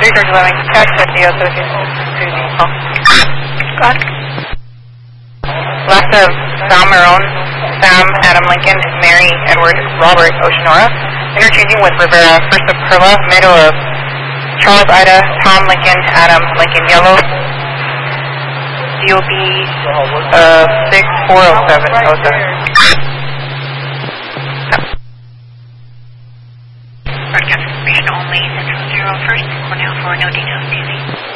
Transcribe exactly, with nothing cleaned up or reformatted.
three George eleven, catch fifty associated to the call. Go ahead. Last of Sam Marone, Sam, Adam Lincoln, Mary, Edward, Robert, Oceanora. Interchanging with Rivera, first of Perla, middle of Charles, Ida, Tom, Lincoln, Adam, Lincoln, Yellow. D O B uh, six four oh seven oh seven. Broadcast information only, Central Zero, first, Cornell for no details, easy.